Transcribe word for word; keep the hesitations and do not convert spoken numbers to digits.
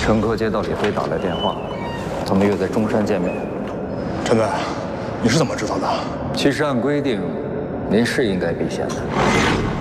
陈科接到李飞打来电话，咱们约在中山见面。 陈队，你是怎么知道的？ 其实按规定，您是应该避嫌的。